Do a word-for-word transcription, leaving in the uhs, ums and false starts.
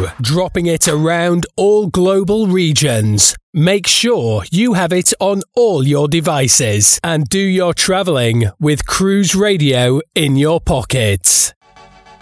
dropping it around all global regions. Make sure you have it on all your devices and do your travelling with Cruise Radio in your pockets.